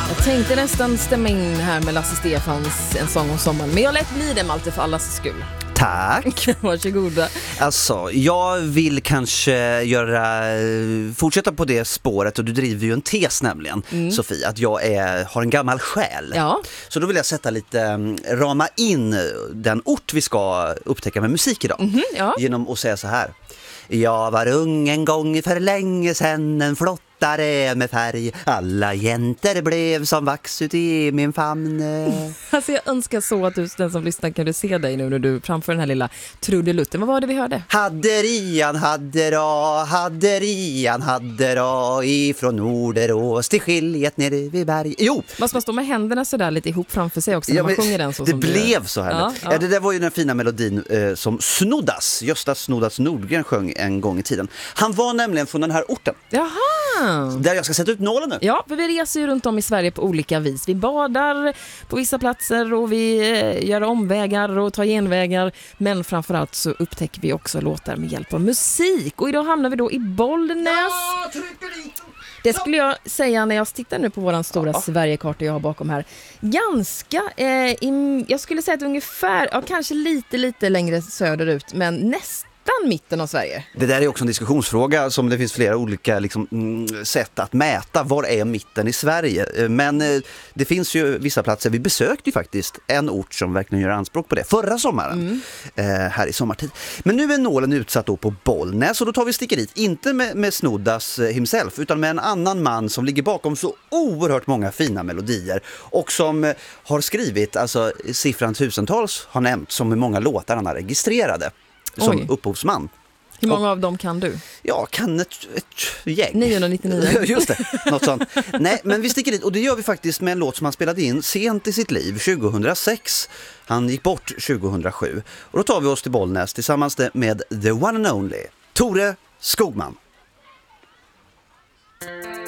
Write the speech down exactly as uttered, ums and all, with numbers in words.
Jag tänkte nästan stämma in här med Lasse Stefans En sång om sommaren, men jag lät bli det med allt för allas skull. Tack. Varsågoda. Alltså, jag vill kanske göra, fortsätta på det spåret, och du driver ju en tes nämligen, mm. Sofie, att jag är, har en gammal själ. Ja. Så då vill jag sätta lite, rama in den ort vi ska upptäcka med musik idag. Mm-hmm, ja. Genom att säga så här. Jag var ung en gång för länge sedan, en flottare med färg. Alla jäntor blev som vax ut i min famn. Alltså jag önskar så att du, den som lyssnar, kan du se dig nu när du framför den här lilla trudelutten. Vad var det vi hörde? Hadderian, haddera, hadderian, haddera, ifrån Norderås till skiljet nere vid berg. Jo! Måste man stå med händerna så där lite ihop framför sig också när ja, man sjunger den så det som blev du så här. Ja, ja. Ja, det där var ju den fina melodin eh, som Snoddas, Gösta Snoddas Nordgren sjöng en gång i tiden. Han var nämligen från den här orten. Jaha! Där jag ska sätta ut nålen nu. Ja, för vi reser ju runt om i Sverige på olika vis. Vi badar på vissa platser och vi eh, gör omvägar och tar genvägar. Men framförallt så upptäcker vi också låtar med hjälp av musik. Och idag hamnar vi då i Bollnäs. Ja, trycker dit. Det skulle jag säga när jag tittar nu på våran stora ja. Sverigekarta jag har bakom här. Ganska, eh, i, jag skulle säga att ungefär, ja, kanske lite, lite längre söderut, men nästan mitten av Sverige. Det där är också en diskussionsfråga som det finns flera olika liksom, mm, sätt att mäta. Var är mitten i Sverige? Men eh, det finns ju vissa platser. Vi besökte ju faktiskt en ort som verkligen gör anspråk på det förra sommaren. Mm. Eh, här i sommartid. Men nu är nålen utsatt då på Bollnäs, och då tar vi sticker dit. Inte med, med Snoddas himself, utan med en annan man som ligger bakom så oerhört många fina melodier. Och som eh, har skrivit, alltså siffran tusentals har nämnt som hur många låtar han har registrerade. Som Oj. Upphovsman. Hur många och, av dem kan du? Ja, kan ett, ett gäng. niohundranittionio. Just det, något sånt. Nej, men vi sticker dit, och det gör vi faktiskt med en låt som han spelade in sent i sitt liv, tjugohundrasex. Han gick bort tjugohundrasju. Och då tar vi oss till Bollnäs tillsammans med the one and only Tore Skogman.